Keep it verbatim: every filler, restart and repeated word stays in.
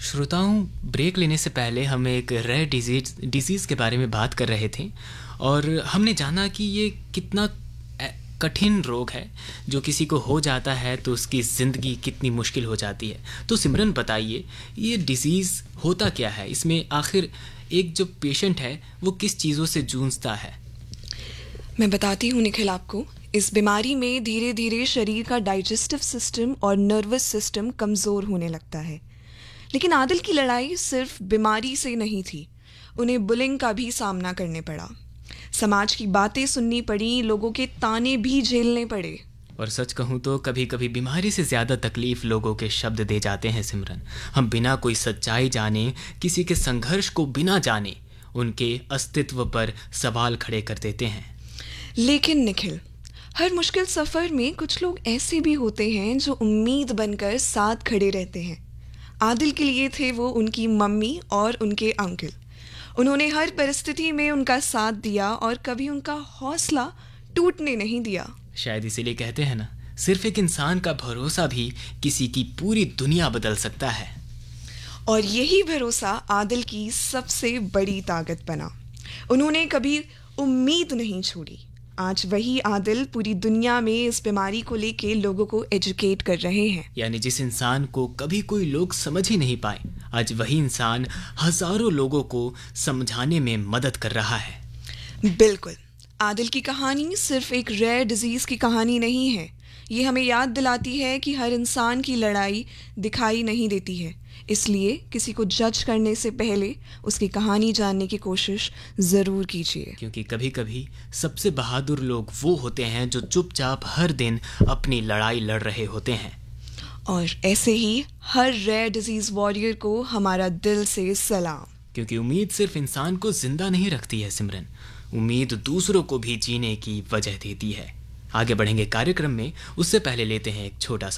श्रोताओं, ब्रेक लेने से पहले हम एक रेयर डिजीज डिजीज़ के बारे में बात कर रहे थे और हमने जाना कि ये कितना अ, कठिन रोग है। जो किसी को हो जाता है तो उसकी ज़िंदगी कितनी मुश्किल हो जाती है। तो सिमरन बताइए, ये डिजीज़ होता क्या है? इसमें आखिर एक जो पेशेंट है वो किस चीज़ों से जूझता है? मैं बताती हूँ निखिल आपको। इस बीमारी में धीरे धीरे शरीर का डाइजेस्टिव सिस्टम और नर्वस सिस्टम कमज़ोर होने लगता है। लेकिन आदिल की लड़ाई सिर्फ बीमारी से नहीं थी, उन्हें बुलिंग का भी सामना करने पड़ा। समाज की बातें सुननी पड़ी, लोगों के ताने भी झेलने पड़े। और सच कहूँ तो कभी कभी बीमारी से ज़्यादा तकलीफ लोगों के शब्द दे जाते हैं सिमरन। हम बिना कोई सच्चाई जाने, किसी के संघर्ष को बिना जाने, उनके अस्तित्व पर सवाल खड़े कर देते हैं। लेकिन निखिल, हर मुश्किल सफ़र में कुछ लोग ऐसे भी होते हैं जो उम्मीद बनकर साथ खड़े रहते हैं। आदिल के लिए थे वो उनकी मम्मी और उनके अंकल। उन्होंने हर परिस्थिति में उनका साथ दिया और कभी उनका हौसला टूटने नहीं दिया। शायद इसीलिए कहते हैं ना, सिर्फ एक इंसान का भरोसा भी किसी की पूरी दुनिया बदल सकता है। और यही भरोसा आदिल की सबसे बड़ी ताकत बना। उन्होंने कभी उम्मीद नहीं छोड़ी। आज वही आदिल पूरी दुनिया में इस बीमारी को लेके लोगों को एजुकेट कर रहे हैं। यानी जिस इंसान को कभी कोई लोग समझ ही नहीं पाए, आज वही इंसान हजारों लोगों को समझाने में मदद कर रहा है। बिल्कुल, आदिल की कहानी सिर्फ एक रेयर डिजीज़ की कहानी नहीं है। ये हमें याद दिलाती है कि हर इंसान की लड़ाई दिखाई नहीं देती है। इसलिए किसी को जज करने से पहले उसकी कहानी जानने की कोशिश ज़रूर कीजिए। क्योंकि कभी कभी सबसे बहादुर लोग वो होते हैं जो चुपचाप हर दिन अपनी लड़ाई लड़ रहे होते हैं। और ऐसे ही हर रेयर डिजीज़ वॉरियर को हमारा दिल से सलाम। क्योंकि उम्मीद सिर्फ इंसान को जिंदा नहीं रखती है सिमरन, उम्मीद दूसरों को भी जीने की वजह देती है। आगे बढ़ेंगे कार्यक्रम में, उससे पहले लेते हैं एक छोटा सा